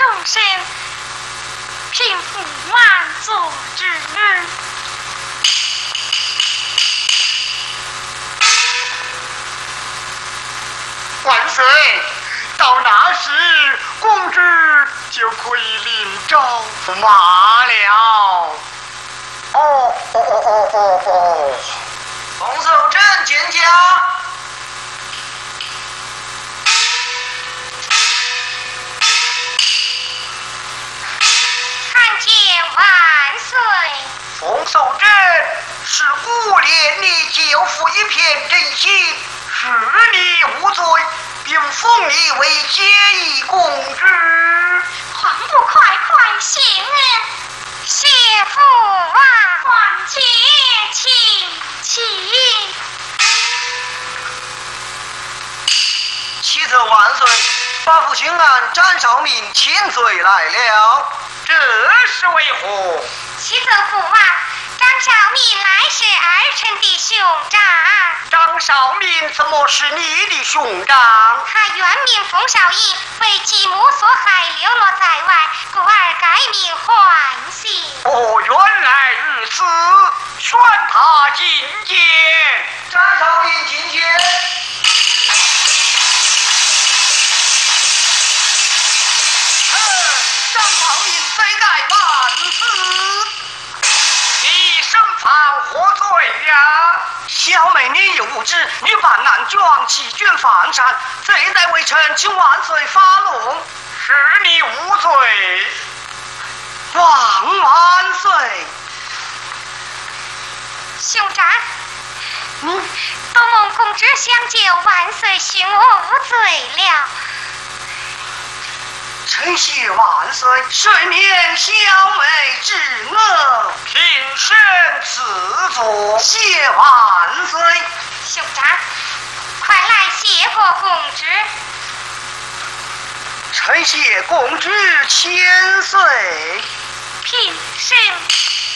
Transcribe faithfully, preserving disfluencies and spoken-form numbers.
众生，贫富满足之日。 万岁！到那时，公主就可以领诏罢了。哦哦哦哦哦哦！ 冯守正见驾。 参见万岁。 冯守正是故连你救父一片真心，是你无罪，并封你为结义公主。 还不快快行啊！谢父啊，还且请起。 启奏万岁，八府巡按张绍明千岁来了。 这是为何？ 启奏父王，张绍明乃是儿臣的兄长。 张绍明怎么是你的兄长？ 他原名冯绍义，被继母所害，流落在外，故而改名唤姓。 哦，原来如此，宣他觐见。 张绍明觐见。张绍明罪该万死。 你身犯何罪呀？ 小妹年幼无知，女扮男装，欺君犯上，罪在微臣，请万岁发落。 是你无罪。 望万岁。 兄长，嗯，多蒙公主相救，万岁恕我无罪了。 臣谢万岁，赦免小妹之恶， 平身赐座。 谢万岁。 兄长，快来谢过公主。 臣谢公主千岁。 平身。